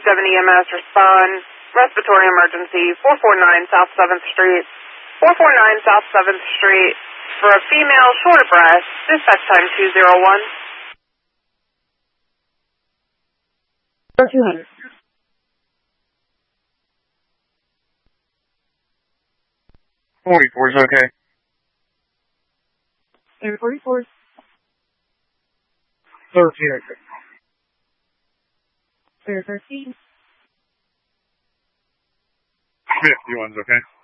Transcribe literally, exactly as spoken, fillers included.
seven E M S respond. Respiratory emergency, four four nine South seventh Street. four four nine South seventh Street. For a female, short of breath, dispatch time two zero one. two hundred. forty-four is okay. Air forty-four. thirteen, okay. Air thirteen. fifty-one's okay.